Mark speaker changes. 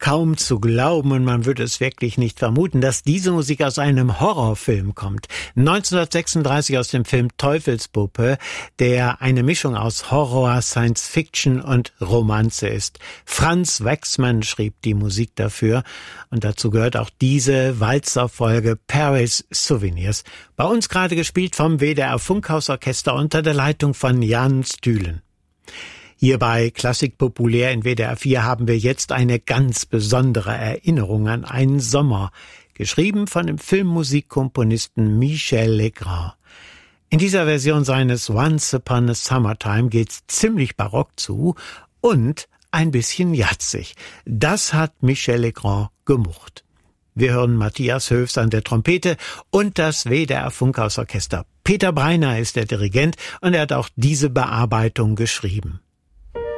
Speaker 1: kaum zu glauben und man würde es wirklich nicht vermuten, dass diese Musik aus einem Horrorfilm kommt. 1936 aus dem Film Teufelspuppe, der eine Mischung aus Horror, Science Fiction und Romanze ist. Franz Waxman schrieb die Musik dafür und dazu gehört auch diese Walzerfolge Paris Souvenirs. Bei uns gerade gespielt vom WDR Funkhausorchester unter der Leitung von Jan Stühlen. Hier bei Klassik Populär in WDR 4 haben wir jetzt eine ganz besondere Erinnerung an einen Sommer, geschrieben von dem Filmmusikkomponisten Michel Legrand. In dieser Version seines Once Upon a Summertime geht's ziemlich barock zu und ein bisschen jazzig. Das hat Michel Legrand gemocht. Wir hören Matthias Höfs an der Trompete und das WDR Funkhausorchester. Peter Breiner ist der Dirigent und er hat auch diese Bearbeitung geschrieben.